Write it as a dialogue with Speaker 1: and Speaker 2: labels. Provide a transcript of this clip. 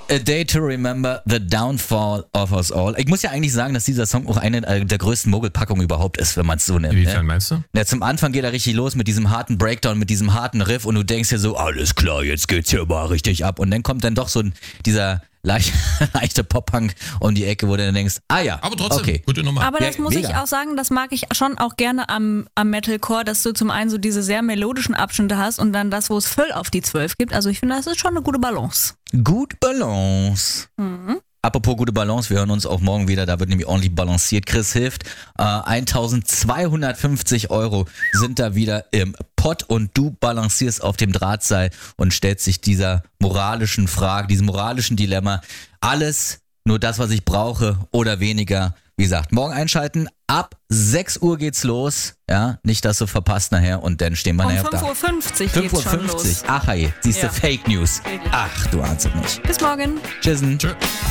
Speaker 1: A Day to Remember the Downfall of Us All. Ich muss ja eigentlich sagen, dass dieser Song auch eine der größten Mogelpackungen überhaupt ist, wenn man es so nennt.
Speaker 2: Inwiefern meinst du?
Speaker 1: Ja, zum Anfang geht er richtig los mit diesem harten Breakdown, mit diesem harten Riff und du denkst dir so, alles klar, jetzt geht's hier mal richtig ab. Und dann kommt dann doch so dieser leichte Pop-Punk um die Ecke, wo du dann denkst,
Speaker 2: aber trotzdem,
Speaker 1: okay.
Speaker 2: Gute Nummer.
Speaker 3: Aber das muss
Speaker 1: mega.
Speaker 3: ich auch sagen, das mag ich schon auch gerne am Metalcore, dass du zum einen so diese sehr melodischen Abschnitte hast und dann das, wo es voll auf die 12 gibt. Also ich finde, das ist schon eine gute Balance.
Speaker 1: Gut Balance. Apropos gute Balance, wir hören uns auch morgen wieder, da wird nämlich ordentlich balanciert. Chris hilft. 1.250 € sind da wieder im Pott und du balancierst auf dem Drahtseil und stellst dich dieser moralischen Frage, diesem moralischen Dilemma. Alles, nur das, was ich brauche oder weniger. Wie gesagt, morgen einschalten, ab 6 Uhr geht's los. Ja, nicht, dass du verpasst nachher und dann stehen wir
Speaker 3: Um
Speaker 1: nachher da.
Speaker 3: 5.50 Uhr geht's schon los.
Speaker 1: 5.50 Uhr, ach hey, siehst du,
Speaker 3: Ja.
Speaker 1: Fake News.
Speaker 3: Wirklich.
Speaker 1: Ach, du ahnst es nicht.
Speaker 3: Bis morgen.
Speaker 1: Tschüssen.
Speaker 2: Tschö.